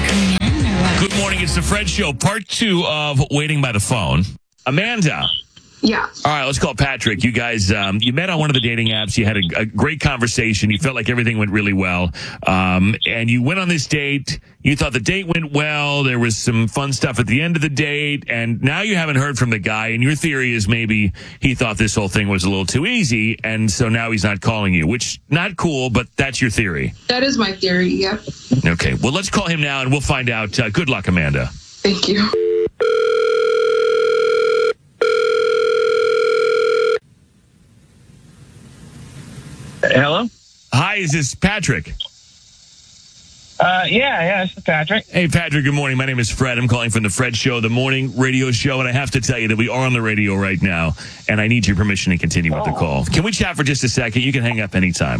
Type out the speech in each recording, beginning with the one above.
Good morning. It's the Fred Show, part 2 of Waiting by the Phone. Amanda. Yeah. All right, let's call Patrick. You guys, you met on one of the dating apps. You had a great conversation. You felt like everything went really well. And you went on this date. You thought the date went well. There was some fun stuff at the end of the date. And now you haven't heard from the guy. And your theory is maybe he thought this whole thing was a little too easy. And so now he's not calling you, which not cool, but that's your theory. That is my theory, yep. Okay, well, let's call him now and we'll find out. Good luck, Amanda. Thank you. Hello? Hi, is this Patrick? Yeah, this is Patrick. Hey, Patrick, good morning. My name is Fred. I'm calling from the Fred Show, the morning radio show, and I have to tell you that we are on the radio right now, and I need your permission to continue with the call. Can we chat for just a second? You can hang up anytime.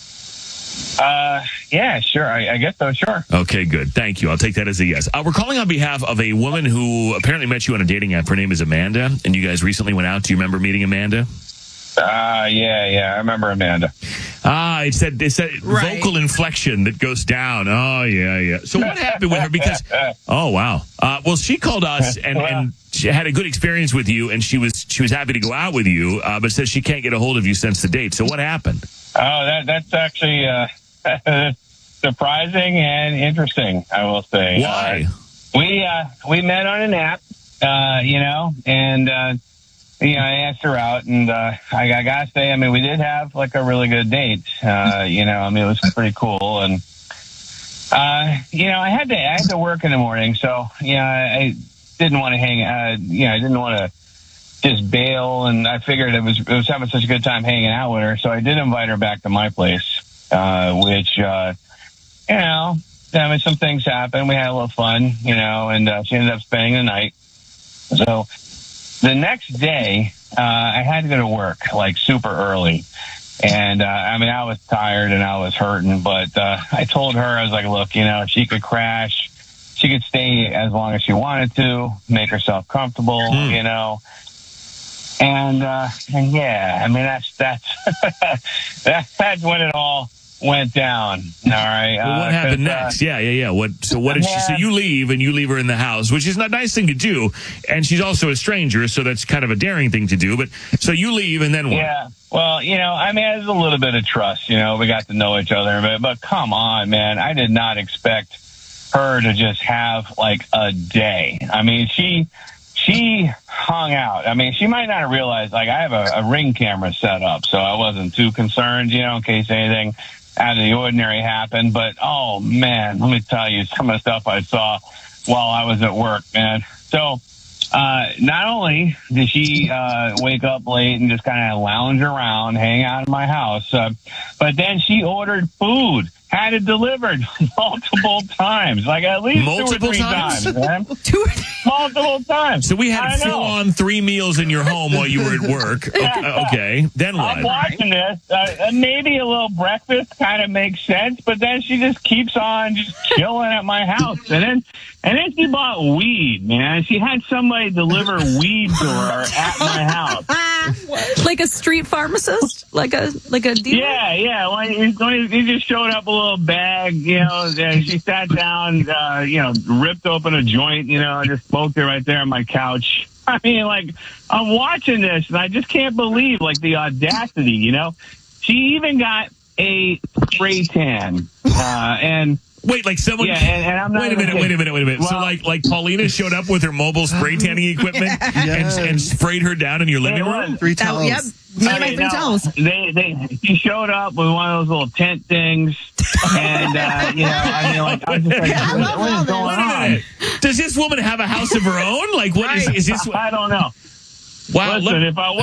Yeah, sure. I guess so, sure. Okay, good. Thank you. I'll take that as a yes. We're calling on behalf of a woman who apparently met you on a dating app. Her name is Amanda, and you guys recently went out. Do you remember meeting Amanda? Yeah, I remember Amanda. It's that Right. vocal inflection that goes down. Oh, yeah. So what happened with her? Because, oh, wow. Well, she called us and she had a good experience with you, and she was happy to go out with you, but says she can't get a hold of you since the date. So what happened? Oh, that's actually surprising and interesting, I will say. Why? We met on an app, and I asked her out, and I gotta say, I mean, we did have like a really good date. It was pretty cool, and I had to work in the morning, so I didn't want to hang. I didn't want to just bail, and I figured it was having such a good time hanging out with her, so I did invite her back to my place, which some things happened. We had a little fun, and she ended up spending the night. So the next day, I had to go to work like super early. And, I was tired and I was hurting, but, I told her, I was like, look, she could crash. She could stay as long as she wanted to, make herself comfortable, And yeah, I mean, that's when it all went down. All right. Well, what happened next? Yeah. So what did she? So you leave her in the house, which is not a nice thing to do, and she's also a stranger, so that's kind of a daring thing to do. But so you leave, and then what? Yeah. Well, there's a little bit of trust. We got to know each other, but come on, man, I did not expect her to just have like a day. I mean, she hung out. I mean, she might not have realized, like, I have a Ring camera set up, so I wasn't too concerned, in case anything out of the ordinary happened. But, oh, man, let me tell you some of the stuff I saw while I was at work, man. So not only did she wake up late and just kind of lounge around, hang out in my house, but then she ordered food. Had it delivered multiple times, like at least multiple 2 or 3 times, man. Multiple times. So we had full on 3 meals in your home while you were at work. Okay. Then what? I'm watching this. Maybe a little breakfast kind of makes sense, but then she just keeps on just chilling at my house, and then she bought weed, man. She had somebody deliver weed to her at my house. Like a street pharmacist, like a dealer. Yeah. Well, he just showed up a little bag, and she sat down, ripped open a joint, just smoked it right there on my couch. I mean, like, I'm watching this, and I just can't believe, like, the audacity, She even got a spray tan, and... Wait, like someone... Yeah, and I'm not... Wait a minute. Well, so, like Paulina showed up with her mobile spray tanning equipment and sprayed her down in your living room? 3 towels. Yep. Me and my 3 towels. She showed up with one of those little tent things, and, I was just like, what is going on? Does this woman have a house of her own? Like, what is this? I don't know. Wow. Listen, if I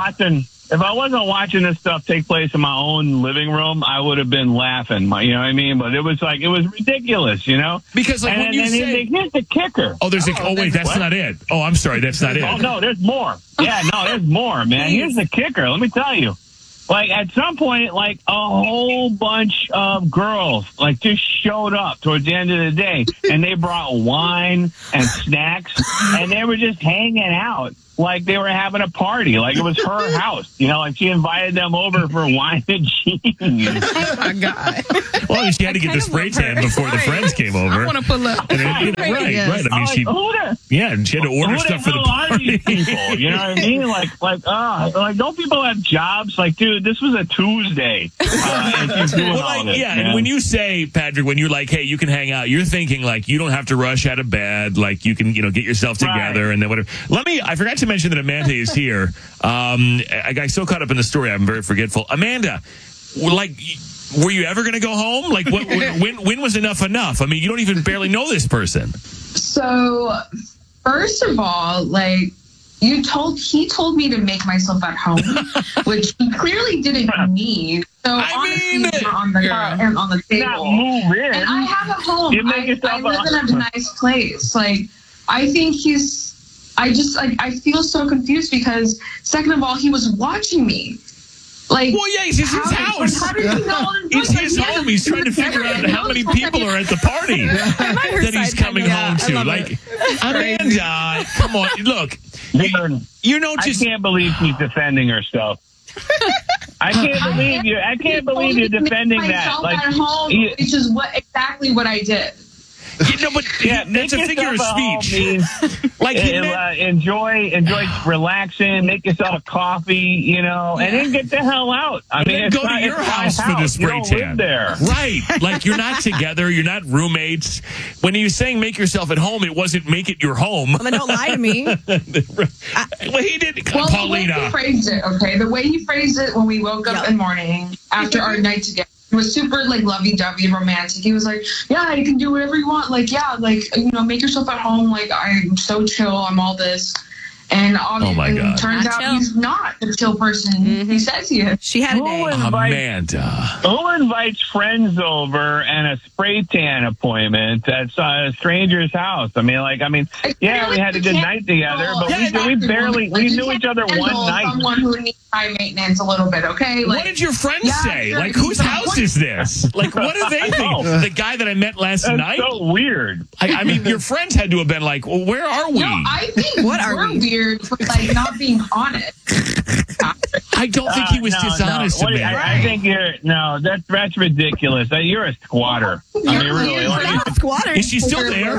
wasn't watching this stuff take place in my own living room, I would have been laughing. You know what I mean? But it was ridiculous, Because like when you say, here's the kicker. Oh, wait, that's not it. Oh, I'm sorry, that's not it. Oh no, there's more. Yeah, no, there's more, man. Here's the kicker. Let me tell you. Like at some point, like a whole bunch of girls like just showed up towards the end of the day, and they brought wine and snacks, and they were just hanging out like they were having a party, like it was her house. You know, like she invited them over for wine and cheese. Oh my God. Well, she had to get the spray tan before the friends came over. I want to pull up. And right. I mean, she and she had to order stuff for the Are these party. people? You know what I mean? Like, don't people have jobs? Like, dude, this was a Tuesday. And she's doing all this, man. And when you say, Patrick, when you're like, hey, you can hang out, you're thinking like you don't have to rush out of bed, like you can, get yourself together and then whatever. I forgot to mention that Amanda is here. I got so caught up in the story, I'm very forgetful. Amanda, were you ever going to go home? Like, when was enough? I mean, you don't even barely know this person. So, first of all, he told me to make myself at home, which he clearly didn't need. So honestly, we're on the table. Not move in. And I have a home. You make I live yourself in a nice place. I think I feel so confused because, second of all, he was watching me. Well, yeah, it's his house. How did he know? It's his home. He's trying to figure out how many people are at the party that he's coming home to. Amanda, come on. Look, I can't believe she's defending herself. I can't believe you're defending that. At home, which is exactly what I did. That's a figure of speech. Enjoy relaxing, make yourself a coffee, and then get the hell out. I mean, go to your house for the spray tan. You don't live there. Right. Like, you're not together. You're not roommates. When he was saying make yourself at home, it wasn't make it your home. Well, then don't lie to me. He did. Paulina. The way he phrased it when we woke up in the morning after our night together. It was super lovey-dovey and romantic. He was like, yeah, you can do whatever you want. Make yourself at home. I'm so chill. I'm all this. And obviously, turns out he's not the chill person he says he is. She had a day. Amanda. Who invites friends over and a spray tan appointment at a stranger's house? We had a good night together, but we knew each other one night. Someone who needs high maintenance a little bit, okay? What did your friends say? Whose house is this? What do they think? The guy that I met last night? That's so weird. Your friends had to have been like, well, where are we? No, I think we're weird for not being honest. I don't think he was dishonest to me. I think that's ridiculous. You're a squatter. Really. Is she still there?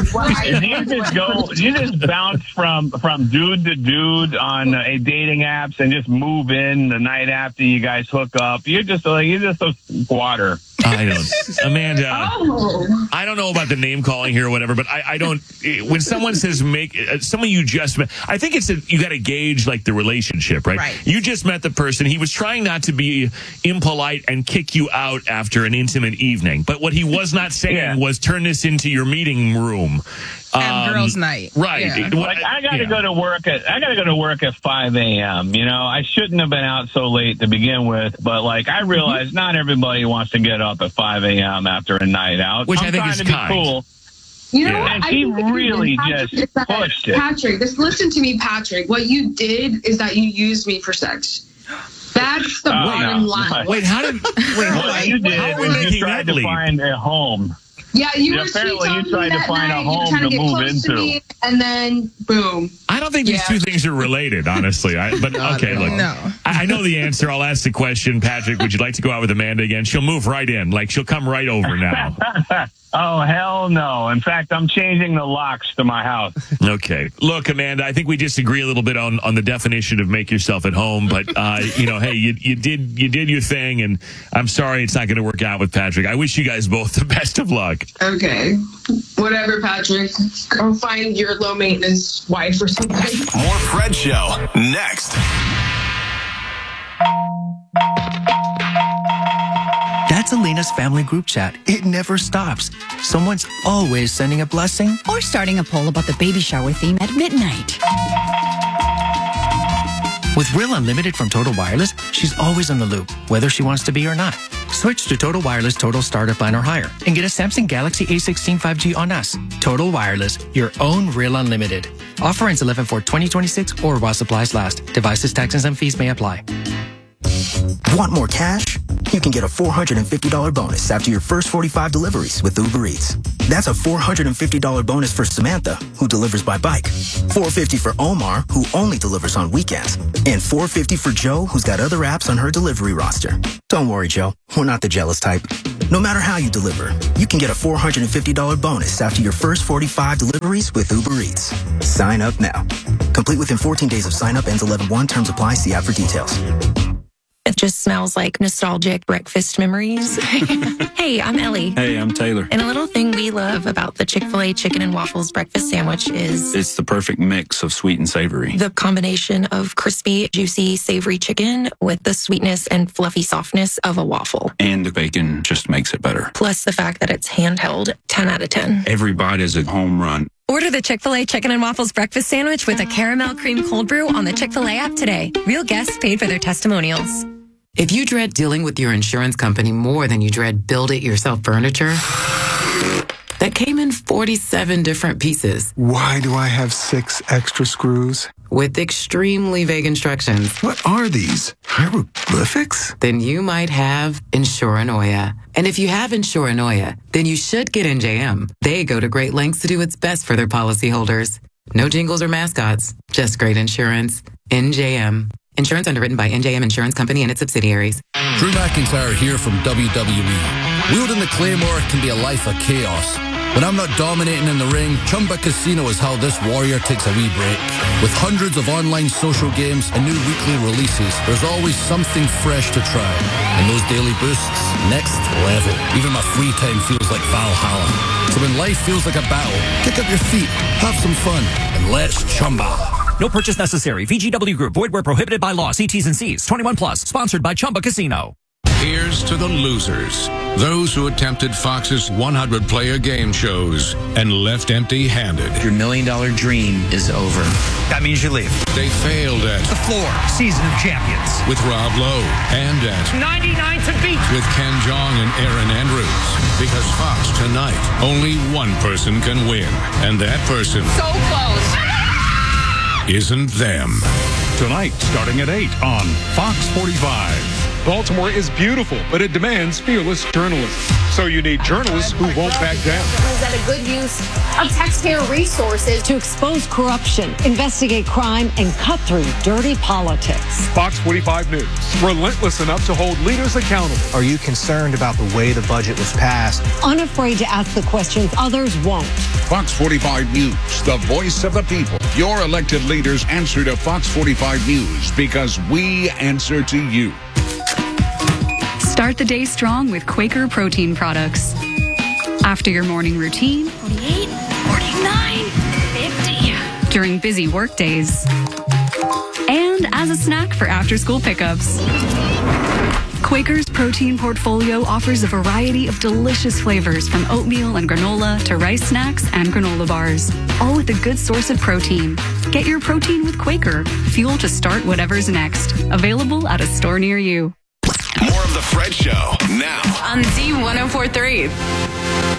You just bounce from dude to dude on dating apps and just move in the night after you guys hook up. You're just a squatter. I don't, Amanda. I don't know about the name calling here or whatever, but I don't. When someone says someone you just met, I think you got to gauge the relationship, right? You just met the person. He was trying not to be impolite and kick you out after an intimate evening, but what he was not saying was turn this into your meeting room. And girls' night, right? Yeah. I got to go to work at 5 a.m. I shouldn't have been out so late to begin with, but I realize not everybody wants to get up at 5 a.m. after a night out, which I think is kind. Cool. You know what? And she really just pushed it. Patrick, just listen to me, Patrick. What you did is that you used me for sex. That's the bottom line. Wait, what you did was you tried to find a home. Yeah, you apparently you tried to find a home to move into. And then, boom. I don't think these two things are related, honestly. Look, I know the answer. I'll ask the question. Patrick, would you like to go out with Amanda again? She'll move right in. She'll come right over now. Oh, hell no. In fact, I'm changing the locks to my house. Okay. Look, Amanda, I think we disagree a little bit on the definition of make yourself at home, but, hey, you did your thing, and I'm sorry it's not going to work out with Patrick. I wish you guys both the best of luck. Okay. Whatever, Patrick. Go find your low-maintenance wife or something. More Fred Show next. That's Elena's family group chat. It never stops. Someone's always sending a blessing or starting a poll about the baby shower theme at midnight. With Real Unlimited from Total Wireless, she's always in the loop, whether she wants to be or not. Switch to Total Wireless Total Starter Plan or higher and get a Samsung Galaxy A16 5G on us. Total Wireless, your own Real Unlimited. Offer ends 11/4/2026 or while supplies last. Devices, taxes, and fees may apply. Want more cash? you can get a $450 bonus after your first 45 deliveries with Uber Eats. That's a $450 bonus for Samantha, who delivers by bike, $450 for Omar, who only delivers on weekends, and $450 for Joe, who's got other apps on her delivery roster. Don't worry, Joe. We're not the jealous type. No matter how you deliver, you can get a $450 bonus after your first 45 deliveries with Uber Eats. Sign up now. Complete within 14 days of sign up. Ends 11/1. Terms apply. See app for details. It just smells like nostalgic breakfast memories. Hey, I'm Ellie. Hey, I'm Taylor. And a little thing we love about the Chick-fil-A chicken and waffles breakfast sandwich is It's the perfect mix of sweet and savory. the combination of crispy, juicy, savory chicken with the sweetness and fluffy softness of a waffle. And the bacon just makes it better. Plus the fact that it's handheld, 10 out of 10. Every bite is a home run. Order the Chick-fil-A Chicken and Waffles Breakfast Sandwich with a caramel cream cold brew on the Chick-fil-A app today. Real guests paid for their testimonials. If you dread dealing with your insurance company more than you dread build-it-yourself furniture, that came in 47 different pieces. Why do I have 6 extra screws? With extremely vague instructions. What are these? Hieroglyphics? Then you might have Insuranoia. And if you have Insuranoia, then you should get NJM. They go to great lengths to do what's best for their policyholders. No jingles or mascots, just great insurance. NJM. Insurance underwritten by NJM Insurance Company and its subsidiaries. Drew McIntyre here from WWE. Wielding the Claymore can be a life of chaos. When I'm not dominating in the ring, Chumba Casino is how this warrior takes a wee break. With hundreds of online social games and new weekly releases, there's always something fresh to try. And those daily boosts, next level. Even my free time feels like Valhalla. So when life feels like a battle, kick up your feet, have some fun, and let's Chumba. No purchase necessary. VGW Group. Void where prohibited by law. See T's and C's. 21 plus. Sponsored by Chumba Casino. Here's to the losers. Those who attempted Fox's 100-player game shows and left empty-handed. Your $1 million dream is over. That means you leave. They failed at The Floor. Season of Champions. with Rob Lowe and at 99 to beat. with Ken Jeong and Aaron Andrews. Because Fox tonight, only one person can win. And that person So close. isn't them. Tonight, starting at 8 on Fox 45. Baltimore is beautiful, but it demands fearless journalism. So you need journalists who won't back down. Is that a good use of taxpayer resources to expose corruption, investigate crime, and cut through dirty politics? Fox 45 News, relentless enough to hold leaders accountable. Are you concerned about the way the budget was passed? Unafraid to ask the questions others won't. Fox 45 News, the voice of the people. Your elected leaders answer to Fox 45 News because we answer to you. Start the day strong with Quaker protein products. After your morning routine, 48, 49, 50. during busy work days, and as a snack for after-school pickups. Quaker's protein portfolio offers a variety of delicious flavors from oatmeal and granola to rice snacks and granola bars, all with a good source of protein. Get your protein with Quaker, fuel to start whatever's next. Available at a store near you. More of The Fred Show now On Z1043.